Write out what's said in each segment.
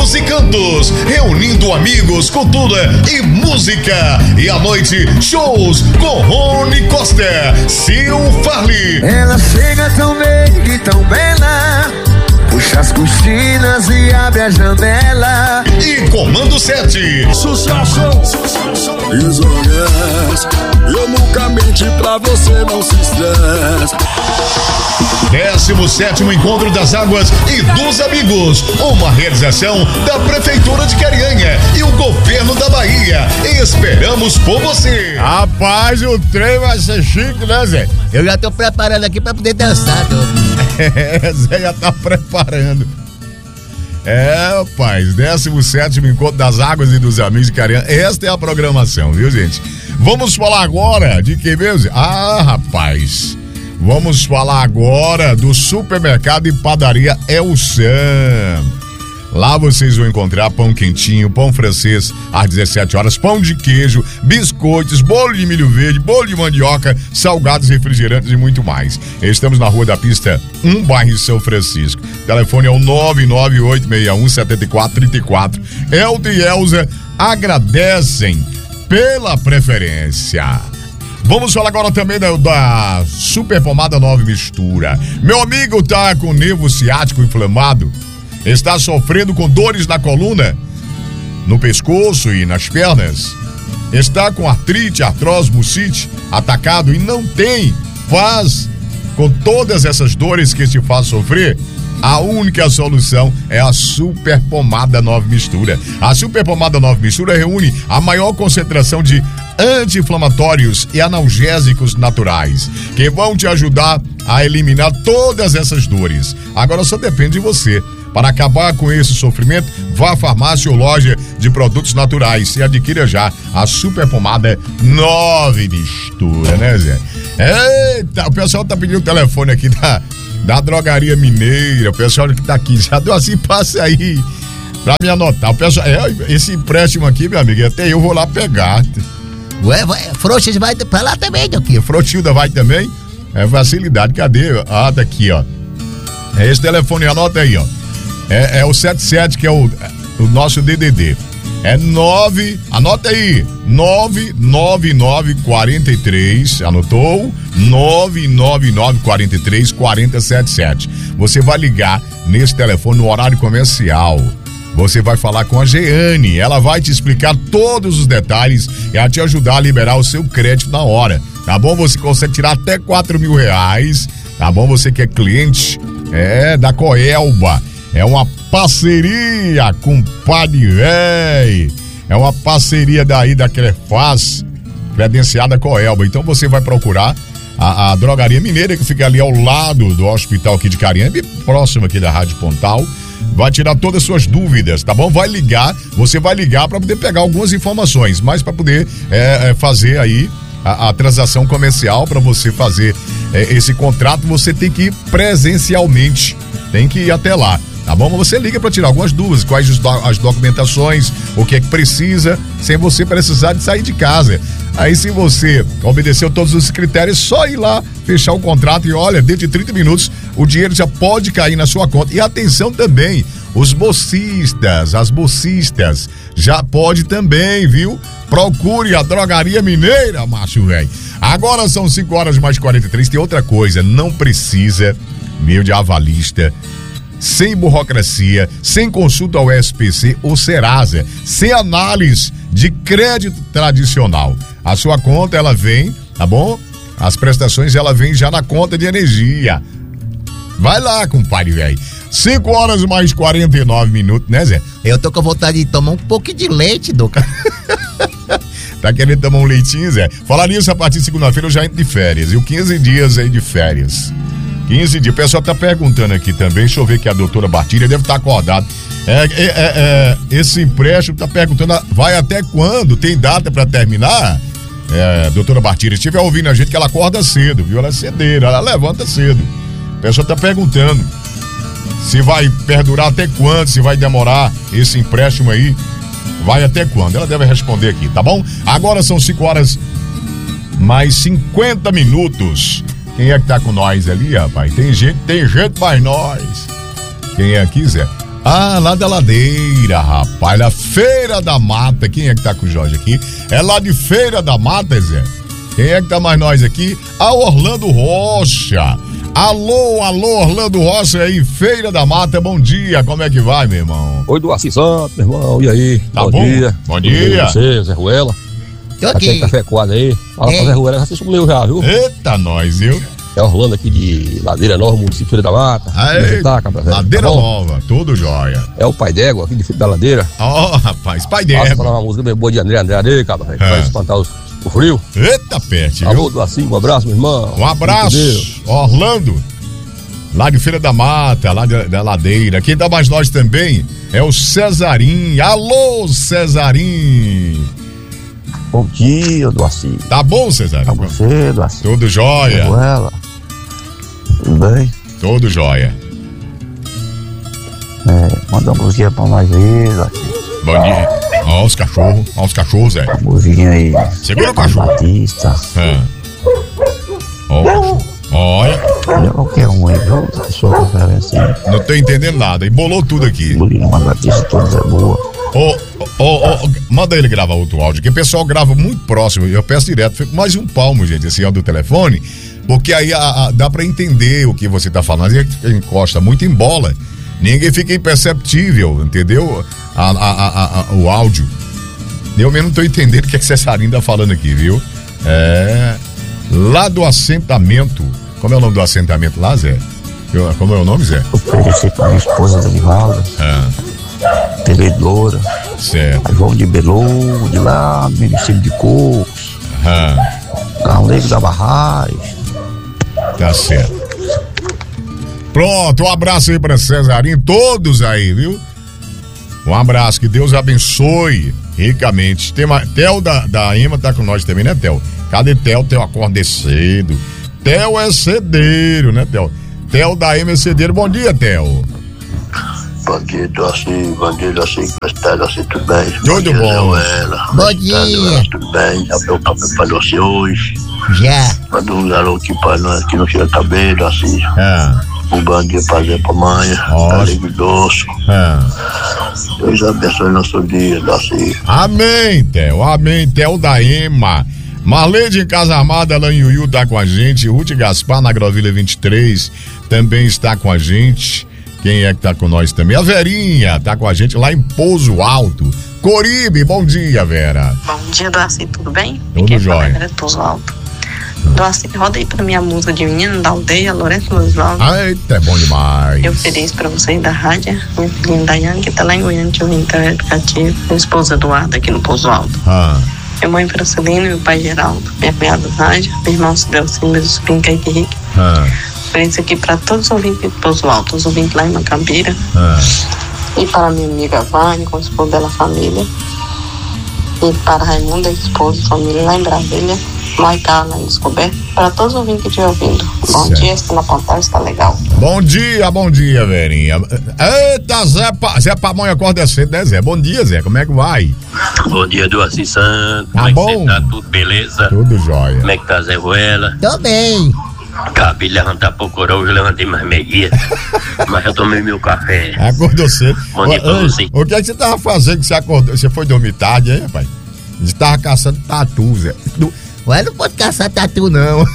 hinos e cantos, reunindo amigos, cultura e música. E à noite, shows com Rony Costa, Sil Farley. Ela chega tão meiga e tão bela, puxa as cortinas e abre a janela. E Comando 7. Sucesso, Isogues, eu nunca menti pra você, não se estresse. 17º Encontro das Águas e dos Amigos, uma realização da Prefeitura de Carianha e o Governo da Bahia. Esperamos por você. Rapaz, o trem vai ser chique, né, Zé? Eu já tô preparando aqui pra poder dançar, Zé já tá preparando. Rapaz, 17º Encontro das Águas e dos Amigos de Carianha. Esta é a programação, viu, gente? Vamos falar agora de quem mesmo? Rapaz, vamos falar agora do supermercado e padaria El Sam. Lá vocês vão encontrar pão quentinho, pão francês às 17 horas, pão de queijo, biscoitos, bolo de milho verde, bolo de mandioca, salgados, refrigerantes e muito mais. Estamos na Rua da Pista 1, bairro São Francisco. O telefone é o 998617434. Elton e Elza agradecem pela preferência. Vamos falar agora também da Super Pomada Nova Mistura. Meu amigo tá com nervo ciático inflamado, está sofrendo com dores na coluna, no pescoço e nas pernas, está com artrite, artrose, bursite, atacado e não tem paz com todas essas dores que te faz sofrer. A única solução é a Super Pomada Nova Mistura. A Super Pomada Nova Mistura reúne a maior concentração de anti-inflamatórios e analgésicos naturais, que vão te ajudar a eliminar todas essas dores. Agora só depende de você. Para acabar com esse sofrimento, vá à farmácia ou loja de produtos naturais e adquira já a Super Pomada Nova Mistura, né, Zé? Eita, o pessoal tá pedindo o telefone aqui da Drogaria Mineira. O pessoal que tá aqui já deu assim, passa aí pra me anotar. O pessoal, esse empréstimo aqui, meu amigo, até eu vou lá pegar. Frouxas vai pra lá também, Doquinho. Frouxilda vai também? É facilidade, cadê? Tá aqui, ó. É esse telefone, anota aí, ó. É o 77, que é o nosso DDD. É 9, anota aí, 99943, anotou? 99943-4077. Você vai ligar nesse telefone no horário comercial. Você vai falar com a Jeane, ela vai te explicar todos os detalhes e a te ajudar a liberar o seu crédito na hora, tá bom? Você consegue tirar até R$4.000, tá bom? Você que é cliente, da Coelba. É uma parceria com Padre Véi. É uma parceria daí da Crefaz, credenciada Coelba. Então você vai procurar a Drogaria Mineira, que fica ali ao lado do hospital aqui de Carianha, bem próximo aqui da Rádio Pontal. Vai tirar todas as suas dúvidas, tá bom? Você vai ligar para poder pegar algumas informações, mas para poder fazer aí a transação comercial, para você fazer esse contrato, você tem que ir presencialmente, tem que ir até lá. Tá bom? Você liga para tirar algumas dúvidas, quais as documentações, o que é que precisa, sem você precisar de sair de casa. Aí, se você obedeceu todos os critérios, só ir lá, fechar o contrato e olha, dentro de 30 minutos, o dinheiro já pode cair na sua conta. E atenção também, os bolsistas, as bolsistas, já pode também, viu? Procure a Drogaria Mineira, macho velho. Agora são 5h mais 43, tem outra coisa, não precisa meio de avalista, sem burocracia, sem consulta ao SPC ou Serasa, sem análise de crédito tradicional. A sua conta, ela vem, tá bom? As prestações, ela vem já na conta de energia. Vai lá, compadre, velho. 5h mais 49, né, Zé? Eu tô com vontade de tomar um pouquinho de leite, Doca. Tá querendo tomar um leitinho, Zé? Falar nisso, a partir de segunda-feira eu já entro de férias. E o 15 dias aí de férias. 15 dias. O pessoal tá perguntando aqui também. Deixa eu ver que a doutora Bartilha deve estar acordada. Esse empréstimo tá perguntando, vai até quando? Tem data pra terminar? Doutora Bartilha, se estiver ouvindo a gente, que ela acorda cedo, viu? Ela é cedeira, ela levanta cedo. O pessoal tá perguntando se vai perdurar até quando, se vai demorar esse empréstimo aí. Vai até quando? Ela deve responder aqui, tá bom? Agora são 5h mais 50 minutos. Quem é que tá com nós ali, rapaz? Tem gente mais nós. Quem é aqui, Zé? Ah, lá da Ladeira, rapaz, na Feira da Mata. Quem é que tá com o Jorge aqui? É lá de Feira da Mata, Zé. Quem é que tá mais nós aqui? A Orlando Rocha. Alô, Orlando Rocha aí, Feira da Mata, bom dia, como é que vai, meu irmão? Oi, do Assis Santo, meu irmão, e aí? Tá bom? Dia. Bom dia. Você, Zé Ruela. Tô aqui. Aquele café coado aí. Fala pra Zé Ruela, já se sumiu já, viu? Eita, nós, viu? É Orlando aqui de Ladeira Nova, município de Feira da Mata. Ladeira Nova, tudo jóia. É o pai d'égua aqui de Feira da Ladeira. Ó, rapaz, pai d'égua. Passa pra uma música bem boa de André aí, cara, que vai espantar o frio. Eita, peste, viu? Alô, do Assis, um abraço, meu irmão. Um abraço, Orlando. Lá de Feira da Mata, lá da Ladeira. Quem dá mais nós também é o Cesarim. Alô, Cesarim. Bom dia, Doaci. Tá bom, Cesarim? Tá você, Doaci? Tudo jóia. Ela. Tudo bem? Tudo jóia. Manda uma musiquinha pra nós aí, Doaci. Bom dia. Ó os cachorros, Zé. Uma musiquinha aí. Segura o cachorro. Batista. Olha. Qualquer um aí, viu? Sua preferência. Não tô entendendo nada, embolou tudo aqui. Uma Batista, todas é boa. Manda ele gravar outro áudio, que o pessoal grava muito próximo. Eu peço direto, fica mais um palmo, gente, esse áudio do telefone, porque aí dá pra entender o que você tá falando. Aí encosta muito em bola, ninguém fica imperceptível, entendeu? O áudio. Eu mesmo não tô entendendo o que Cesarim tá falando aqui, viu? Lá do assentamento. Como é o nome do assentamento lá, Zé? Como é o nome, Zé? Eu ofereci pra minha esposa da Livalda. Teledora. Certo. A João de Belo, de lá, do município de Cocos. Carleiro da Barrais. Tá certo. Pronto, um abraço aí pra Cesarim, todos aí, viu? Um abraço, que Deus abençoe ricamente. Theo da Ema tá com nós também, né, Theo? Cadê Theo? Theo acorda cedo. Theo é cedeiro, né, Theo? Theo da Ema é cedeiro. Bom dia, Theo. Bom dia, Doaci. Bom dia, Doaci. Doaci, tudo bem? Tudo bom. Bom dia. Tudo bem? Já deu café pra você hoje? Já. Manda um garoto aqui pra nós, que não chega cabelo, Doaci. Um bom dia pra Zé, pra mãe. Alegre doce. Deus abençoe nosso dia, Doaci. Amém, Theo. Amém, Theo da Ema. Marlene em Casa Armada, lá em Iuiú, tá com a gente. Ruth Gaspar, na Agrovila 23, também está com a gente. Quem é que tá com nós também? A Verinha tá com a gente lá em Pouso Alto. Coribe, bom dia, Vera. Bom dia, Doaci, tudo bem? Tudo jóia. É Pouso Alto. Doaci, roda aí pra minha música de menino da aldeia, Lourenço Osvaldo. Eita, é bom demais. Eu ofereço pra você da rádio, minha filhinha Daiane, que tá lá em Goiânia, te ouvindo, tá educativo. Minha esposa Eduarda, aqui no Pouso Alto. Minha mãe Francelina, meu pai Geraldo, minha cunhada Nádia, meu irmão Cidelcino, meu sobrinho Kaique Henrique. Ofereço aqui para todos os ouvintes do Pouso Alto, os ouvintes lá em Macambira. E para minha amiga Vânia, com o esposo dela, família. E para Raimunda, esposo e família lá em Brasília. Maicá, lá em Descoberto. Para todos os ouvintes que estiver ouvindo. Bom dia, está na pantalla, está legal. Bom dia, Verinha. Eita, Zé Pamonha acorda cedo, né, Zé? Bom dia, Zé, como é que vai? Bom dia, Doaci Santo. Tá como bom? É que você tá? Tudo beleza? Tudo jóia. Como é que tá, Zé Ruela? Tô bem. Acabei de levantar pouco, hoje eu levantei mais meio-dia. Mas eu tomei meu café. Acordou cedo. Bom dia pra você. O que é que você tava fazendo que você acordou? Você foi dormir tarde, hein, rapaz? Você tava caçando tatu, Zé. Mas não pode caçar tatu, não.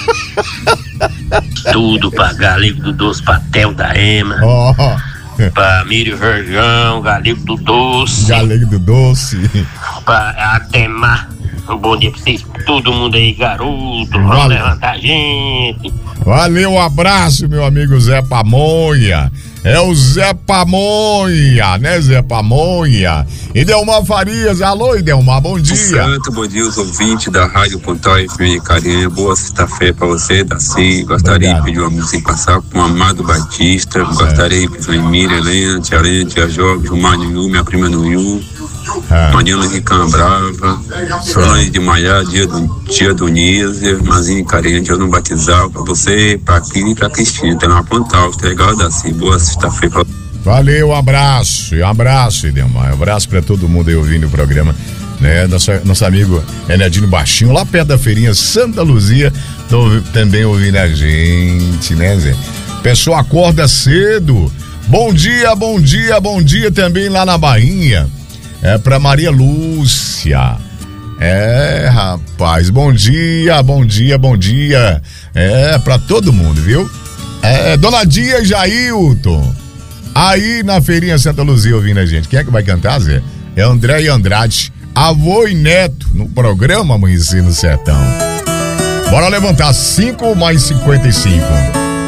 Tudo pra Galego do Doce, pra Theo da Ema. Pra Mírio Vergão, Galego do Doce. Galego do Doce. Pra Atemar. Um bom dia pra vocês, todo mundo aí, garoto. Vamos levantar a gente. Valeu, um abraço, meu amigo Zé Pamonha. É o Zé Pamonha, né, Zé Pamonha? E Delmar Farias, alô, Delmar, bom dia. Santo, bom dia, os ouvintes da Rádio Pontal FM Carinha. Boa sexta-feira pra você, Daci. Gostaria de pedir uma música em passar com o Amado Batista. Gostaria de pedir Miriam, Helena, Tia Helena, Tia Jorge, Gilmar Niu, minha prima Niu. Mariana Ricam Brava, Solange de Maiá, dia do Nízer, Mazinho Carinha, dia no Batizal, pra você, pra Clínia e pra Cristina, tá na Pontal, tá legal, Daci? Boa sexta-feira. Valeu, um abraço, Delmar, um abraço pra todo mundo aí ouvindo o programa, né, nosso amigo Enedino Baixinho, lá perto da feirinha Santa Luzia, também ouvindo a gente, né, Zé? Pessoal acorda cedo. Bom dia também lá na Bahia. É pra Maria Lúcia. Rapaz, bom dia. É pra todo mundo, viu? Dona Dia e Jailton. Aí na feirinha Santa Luzia ouvindo a gente. Quem é que vai cantar, Zé? É André e Andrade, avô e neto, no programa Amanhecer no Sertão. Bora levantar 5 mais 55.